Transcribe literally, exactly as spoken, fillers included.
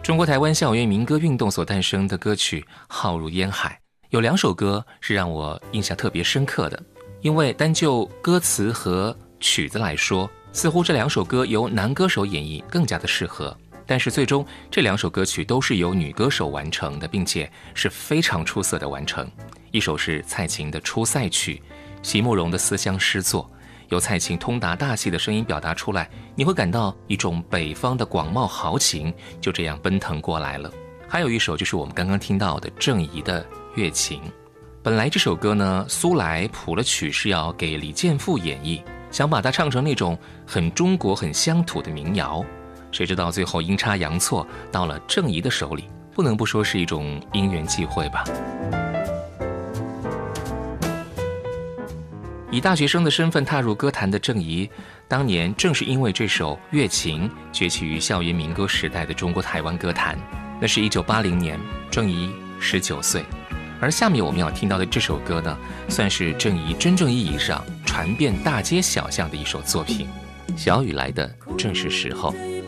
中国台湾校园民歌运动所诞生的歌曲浩如烟海，有两首歌是让我印象特别深刻的，因为单就歌词和曲子来说，似乎这两首歌由男歌手演绎更加的适合，但是最终这两首歌曲都是由女歌手完成的，并且是非常出色的完成。一首是蔡琴的《出塞曲》，席慕容的思乡诗作，由蔡琴通达大气的声音表达出来，你会感到一种北方的广袤豪情就这样奔腾过来了。还有一首就是我们刚刚听到的郑怡的《月情》。本来这首歌呢，苏来谱了曲是要给李健富演绎，想把它唱成那种很中国很乡土的民谣，谁知道最后阴差阳错到了郑怡的手里，不能不说是一种因缘际会吧。以大学生的身份踏入歌坛的郑怡，当年正是因为这首《月情》崛起于校园民歌时代的中国台湾歌坛。那是一九八零年，郑怡十九岁。而下面我们要听到的这首歌呢，算是郑怡真正意义上传遍大街小巷的一首作品。小雨来的正是时候。